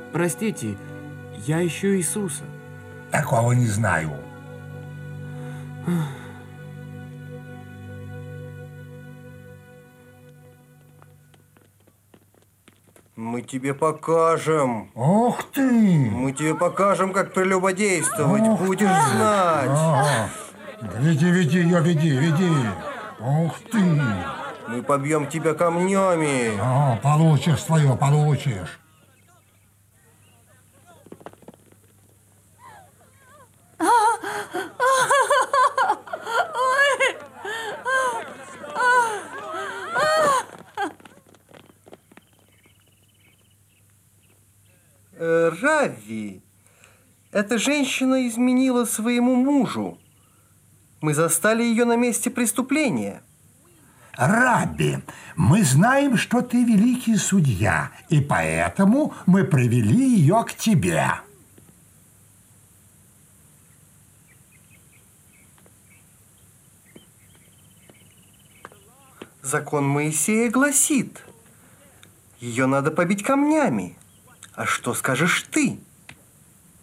Простите, я ищу Иисуса. Такого не знаю. Мы тебе покажем. Ух ты! Мы тебе покажем, как прелюбодействовать. Ух Будешь ты! знать. Ага. Веди, веди ее, веди, веди. Ух ты! Мы побьем тебя камнями. Ага, получишь свое, получишь. Равви, эта женщина изменила своему мужу. Мы застали ее на месте преступления. Рабби, мы знаем, что ты великий судья, и поэтому мы привели ее к тебе. Закон Моисея гласит, ее надо побить камнями. А что скажешь ты?